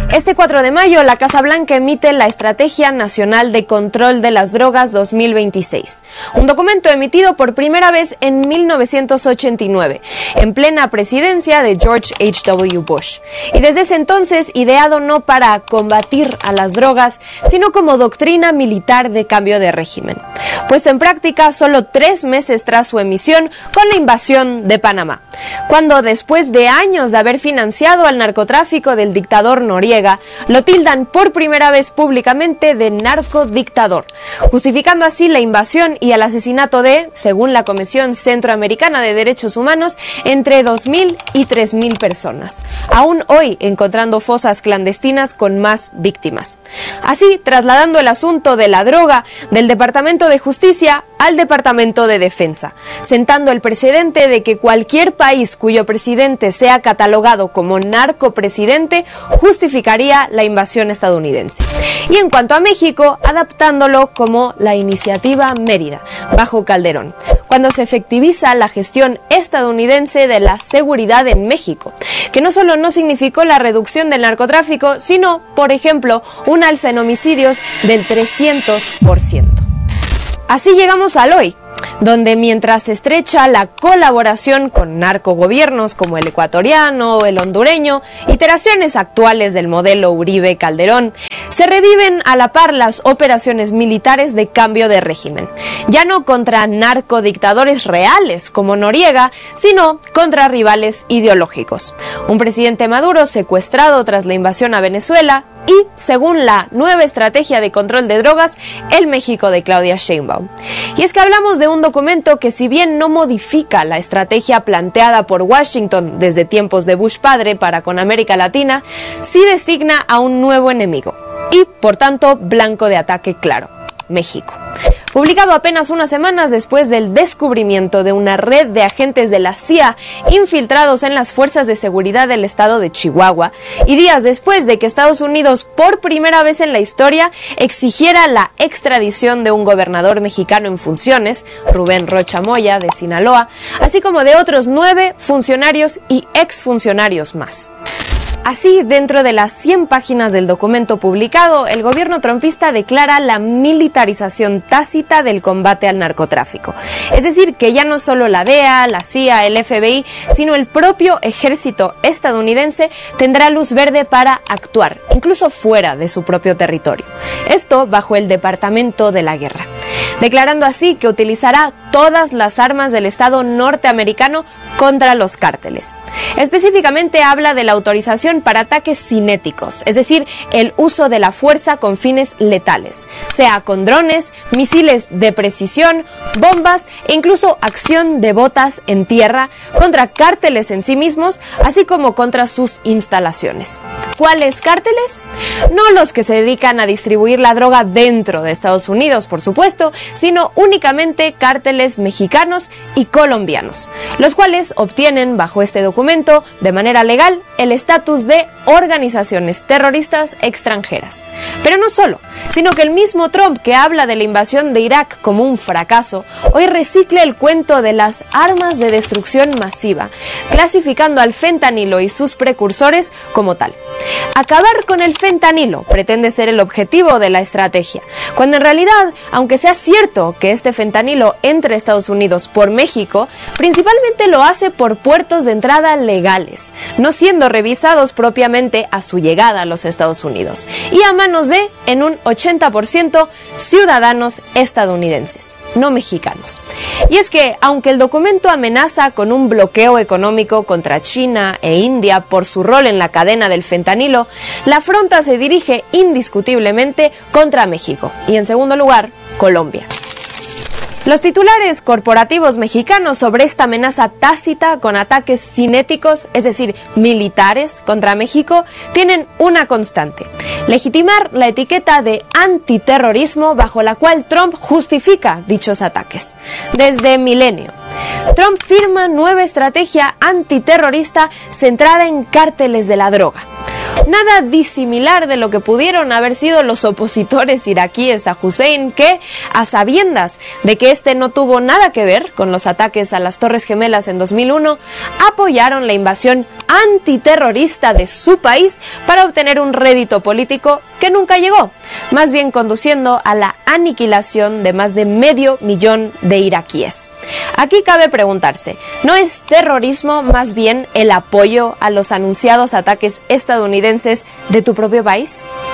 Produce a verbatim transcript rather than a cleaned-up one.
Este cuatro de mayo, la Casa Blanca emite la Estrategia Nacional de Control de las Drogas dos mil veintiséis, un documento emitido por primera vez en mil novecientos ochenta y nueve, en plena presidencia de George H W Bush, y desde ese entonces ideado no para combatir a las drogas, sino como doctrina militar de cambio de régimen, puesto en práctica solo tres meses tras su emisión con la invasión de Panamá, cuando después de años de haber financiado al narcotráfico del dictador Noriega, lo tildan por primera vez públicamente de narcodictador, justificando así la invasión y el asesinato de, según la Comisión Centroamericana de Derechos Humanos, entre dos mil y tres mil personas, aún hoy encontrando fosas clandestinas con más víctimas. Así, trasladando el asunto de la droga del Departamento de Justicia al Departamento de Defensa, sentando el precedente de que cualquier país cuyo presidente sea catalogado como narcopresidente justificaría la invasión estadounidense. Y en cuanto a México, adaptándolo como la Iniciativa Mérida, bajo Calderón, cuando se efectiviza la gestión estadounidense de la seguridad en México, que no solo no significó la reducción del narcotráfico, sino, por ejemplo, un alza en homicidios del trescientos por ciento. Así llegamos al hoy, donde mientras se estrecha la colaboración con narcogobiernos como el ecuatoriano o el hondureño, iteraciones actuales del modelo Uribe-Calderón, se reviven a la par las operaciones militares de cambio de régimen, ya no contra narcodictadores reales como Noriega, sino contra rivales ideológicos. Un presidente Maduro secuestrado tras la invasión a Venezuela y, según la nueva estrategia de control de drogas, el México de Claudia Sheinbaum. Y es que hablamos de un documento que, si bien no modifica la estrategia planteada por Washington desde tiempos de Bush padre para con América Latina, sí designa a un nuevo enemigo y, por tanto, blanco de ataque claro: México. Publicado apenas unas semanas después del descubrimiento de una red de agentes de la C I A infiltrados en las fuerzas de seguridad del estado de Chihuahua, y días después de que Estados Unidos, por primera vez en la historia, exigiera la extradición de un gobernador mexicano en funciones, Rubén Rocha Moya, de Sinaloa, así como de otros nueve funcionarios y exfuncionarios más. Así, dentro de las cien páginas del documento publicado, el gobierno trumpista declara la militarización tácita del combate al narcotráfico. Es decir, que ya no solo la D E A, la C I A, el F B I, sino el propio ejército estadounidense tendrá luz verde para actuar, incluso fuera de su propio territorio. Esto bajo el Departamento de la Guerra, declarando así que utilizará todas las armas del Estado norteamericano contra los cárteles. Específicamente habla de la autorización para ataques cinéticos, es decir, el uso de la fuerza con fines letales, sea con drones, misiles de precisión, bombas e incluso acción de botas en tierra contra cárteles en sí mismos, así como contra sus instalaciones. ¿Cuáles cárteles? No los que se dedican a distribuir la droga dentro de Estados Unidos, por supuesto, sino únicamente cárteles mexicanos y colombianos, los cuales obtienen bajo este documento, de manera legal, el estatus de organizaciones terroristas extranjeras. Pero no solo, sino que el mismo Trump, que habla de la invasión de Irak como un fracaso, hoy recicla el cuento de las armas de destrucción masiva, clasificando al fentanilo y sus precursores como tal. Acabar con el fentanilo pretende ser el objetivo de la estrategia, cuando en realidad, aunque sea cierto que este fentanilo entre a Estados Unidos por México, principalmente lo hace por puertos de entrada legales, no siendo revisados propiamente a su llegada a los Estados Unidos, y a manos de, en un ochenta por ciento, ciudadanos estadounidenses, no mexicanos. Y es que, aunque el documento amenaza con un bloqueo económico contra China e India por su rol en la cadena del fentanilo, la afronta se dirige indiscutiblemente contra México y, en segundo lugar, Colombia. Los titulares corporativos mexicanos sobre esta amenaza tácita con ataques cinéticos, es decir, militares, contra México, tienen una constante: legitimar la etiqueta de antiterrorismo bajo la cual Trump justifica dichos ataques. Desde milenio, Trump firma nueva estrategia antiterrorista centrada en cárteles de la droga. nada disimilar de lo que pudieron haber sido los opositores iraquíes a Hussein, que, a sabiendas de que este no tuvo nada que ver con los ataques a las Torres Gemelas en dos mil uno, apoyaron la invasión antiterrorista de su país para obtener un rédito político que nunca llegó, más bien conduciendo a la aniquilación de más de medio millón de iraquíes. Aquí cabe preguntarse, ¿no es terrorismo más bien el apoyo a los anunciados ataques estadounidenses de tu propio país?